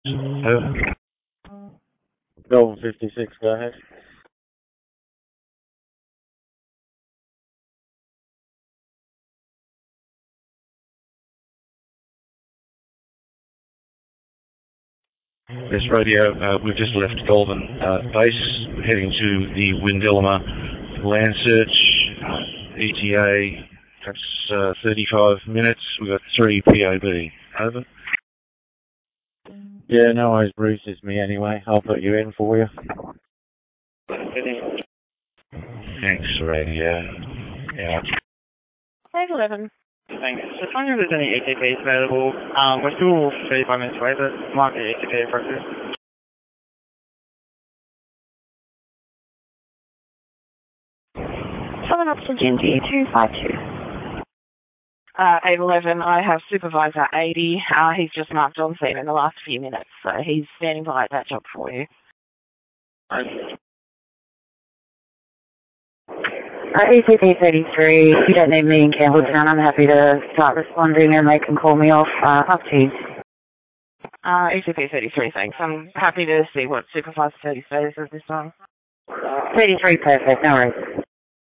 Over. Golden 56, go ahead. This radio, we've just left Goulburn base, heading to the Windillama land search, ETA, perhaps 35 minutes. We've got 3 POB. Over. Yeah, no worries, Bruce, it's me anyway. I'll put you in for you. Thanks, radio. Yeah. 511. Thanks. Just wondering if there's any ATPs available. We're still 35 minutes away, but might be ATP appropriate. 7 up to Gingy 252. 811, I have supervisor 80. He's just marked on scene in the last few minutes, so he's standing by at that job for you. ECP 33, if you don't need me in Campbelltown, I'm happy to start responding and they can call me off. Up to you. ECP 33, thanks. I'm happy to see what Supervisor 30 says at this time. 33, perfect, no worries.